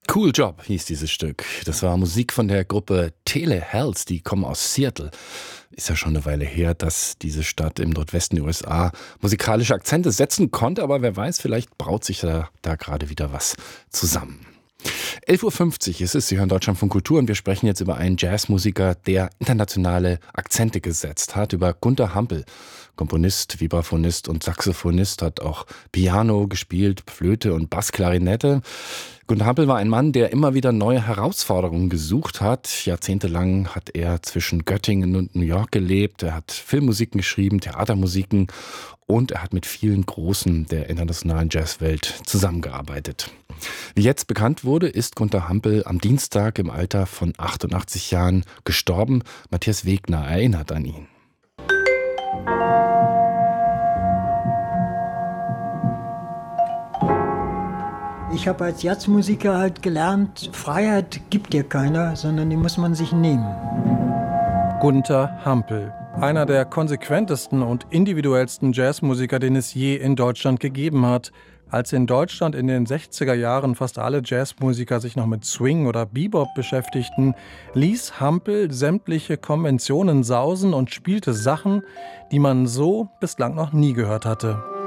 Cool Job hieß dieses Stück. Das war Musik von der Gruppe Telehells, die kommen aus Seattle. Ist ja schon eine Weile her, dass diese Stadt im Nordwesten der USA musikalische Akzente setzen konnte, aber wer weiß, vielleicht braut sich da gerade wieder was zusammen. 11:50 Uhr ist es, Sie hören Deutschlandfunk Kultur und wir sprechen jetzt über einen Jazzmusiker, der internationale Akzente gesetzt hat, über Gunter Hampel. Komponist, Vibraphonist und Saxophonist, hat auch Piano gespielt, Flöte und Bassklarinette. Gunter Hampel war ein Mann, der immer wieder neue Herausforderungen gesucht hat. Jahrzehntelang hat er zwischen Göttingen und New York gelebt. Er hat Filmmusiken geschrieben, Theatermusiken und er hat mit vielen Großen der internationalen Jazzwelt zusammengearbeitet. Wie jetzt bekannt wurde, ist Gunter Hampel am Dienstag im Alter von 88 Jahren gestorben. Matthias Wegner erinnert an ihn. Ich habe als Jazzmusiker halt gelernt, Freiheit gibt dir keiner, sondern die muss man sich nehmen. Gunter Hampel, einer der konsequentesten und individuellsten Jazzmusiker, den es je in Deutschland gegeben hat. Als in Deutschland in den 60er Jahren fast alle Jazzmusiker sich noch mit Swing oder Bebop beschäftigten, ließ Hampel sämtliche Konventionen sausen und spielte Sachen, die man so bislang noch nie gehört hatte.